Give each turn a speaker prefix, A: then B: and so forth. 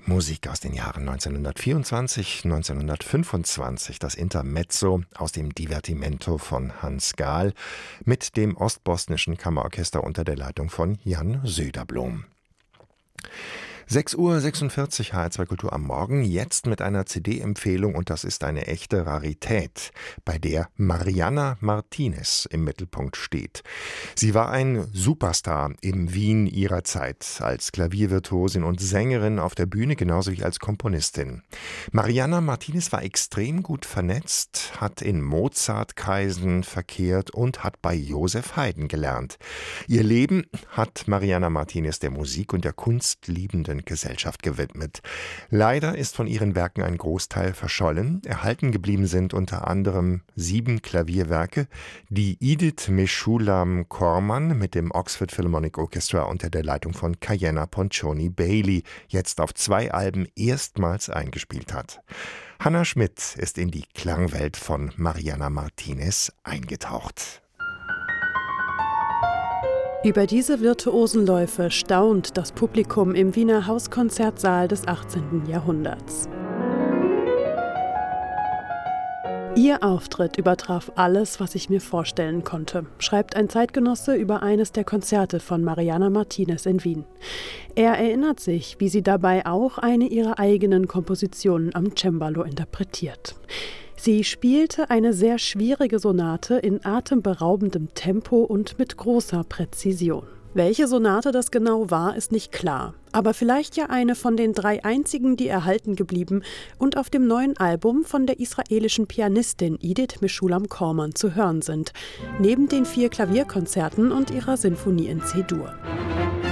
A: Musik aus den Jahren 1924, 1925, das Intermezzo aus dem Divertimento von Hans Gahl mit dem Ostbosnischen Kammerorchester unter der Leitung von Jan Söderblom. 6:46 Uhr, HR2 Kultur am Morgen, jetzt mit einer CD-Empfehlung, und das ist eine echte Rarität, bei der Mariana Martinez im Mittelpunkt steht. Sie war ein Superstar im Wien ihrer Zeit, als Klaviervirtuosin und Sängerin auf der Bühne, genauso wie als Komponistin. Mariana Martinez war extrem gut vernetzt, hat in Mozart-Kreisen verkehrt und hat bei Joseph Haydn gelernt. Ihr Leben hat Mariana Martinez der Musik und der kunstliebenden Gesellschaft gewidmet. Leider ist von ihren Werken ein Großteil verschollen. Erhalten geblieben sind unter anderem 7 Klavierwerke, die Edith Meshulam Corman mit dem Oxford Philharmonic Orchestra unter der Leitung von Kayenna Poncioni Bailey jetzt auf 2 Alben erstmals eingespielt hat. Hanna Schmidt ist in die Klangwelt von Mariana Martinez eingetaucht.
B: Über diese virtuosen Läufe staunt das Publikum im Wiener Hauskonzertsaal des 18. Jahrhunderts. Ihr Auftritt übertraf alles, was ich mir vorstellen konnte, schreibt ein Zeitgenosse über eines der Konzerte von Mariana Martinez in Wien. Er erinnert sich, wie sie dabei auch eine ihrer eigenen Kompositionen am Cembalo interpretiert. Sie spielte eine sehr schwierige Sonate in atemberaubendem Tempo und mit großer Präzision. Welche Sonate das genau war, ist nicht klar. Aber vielleicht ja eine von den 3 einzigen, die erhalten geblieben und auf dem neuen Album von der israelischen Pianistin Edith Meshulam Corman zu hören sind, neben den 4 Klavierkonzerten und ihrer Sinfonie in C-Dur.